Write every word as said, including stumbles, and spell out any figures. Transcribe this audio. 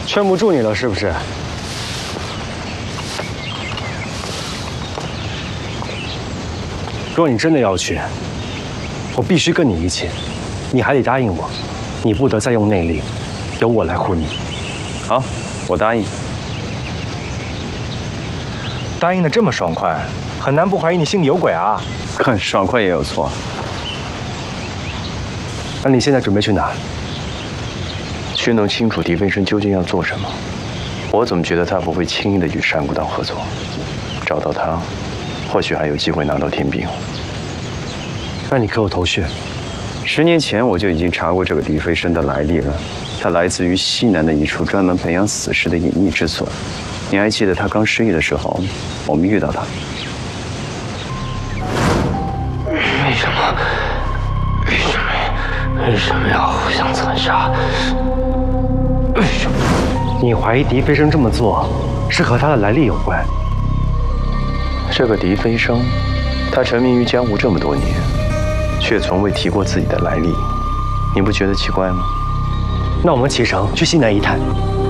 劝不住你了，是不是？若你真的要去，我必须跟你一起，你还得答应我，你不得再用内力，由我来护你。 好，我答应。 答应的这么爽快，很难不怀疑你心里有鬼啊！ 哼，爽快也有错。 那你现在准备去哪？ 去弄清楚狄飞生究竟要做什么。我总觉得他不会轻易的与山谷党合作，找到他。 或许还有机会拿到天兵。 那你给我头绪。 十年前我就已经查过这个狄飞生的来历了，他来自于西南的一处专门培养死尸的隐秘之所。你还记得他刚失忆的时候，我们遇到他。 为什么？为什么？为什么要互相残杀？为什么？ 你怀疑狄飞生这么做是和他的来历有关？ 这个狄飞生，他沉迷于江湖这么多年，却从未提过自己的来历，你不觉得奇怪吗？ 那我们启程去西南一探。